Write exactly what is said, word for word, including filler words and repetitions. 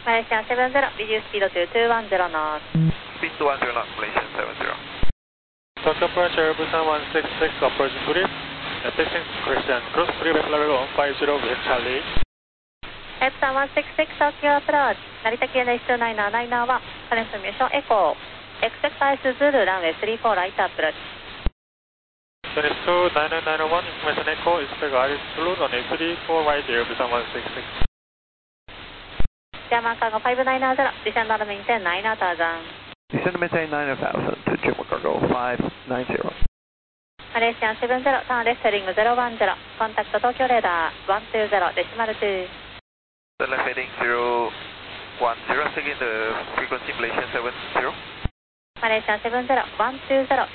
Malaysia seven zero, reduce speed to two one zero knots. Speed two one zero knots, Malaysia seven zero. Tokyo Approach Air Busan one six six, approach grip. Taxiing Christian, cross freeway level one five zero with Charlie. Busan one six six, Tokyo Approach. Narita Q N H two nine nine nine one, confirmation Echo. Expect ice Zulu, runway three four right approach. two nine nine nine one, information Echo, expect ice Zulu, runway three four right Air Busan one six six. German Cargo five nine zero, descend and maintain nine thousand. Descend and maintain nine thousand to German Cargo five nine zero. Malaysia seven zero, turn left heading zero one zero, contact Tokyo radar one two zero, decimal two. The left heading zero one zero, again the frequency Malaysia seven zero. Malaysia seven zero, one two zero.